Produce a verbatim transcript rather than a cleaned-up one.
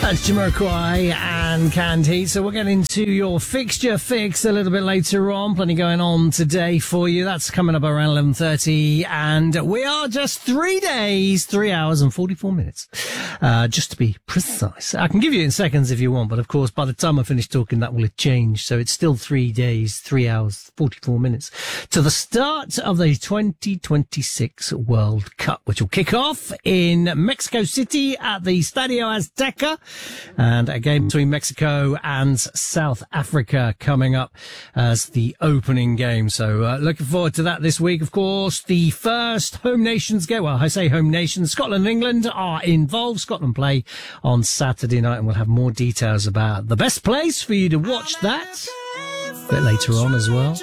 That's Jamiroquai and Canned Heat. So we'll get into your fixture fix a little bit later on. Plenty going on today for you. That's coming up around eleven thirty. And we are just three days, three hours and forty-four minutes. Uh, just to be precise. I can give you in seconds if you want, but of course, by the time I finish talking, that will have changed. So it's still three days, three hours, forty-four minutes to the start of the twenty twenty-six World Cup, which will kick off in Mexico City at the Stadio Azteca. And a game between Mexico and South Africa coming up as the opening game. So uh, looking forward to that this week. Of course, the first home nations game. Well, I say home nations. Scotland and England are involved. Scotland play on Saturday night, and we'll have more details about the best place for you to watch that a bit later on as well.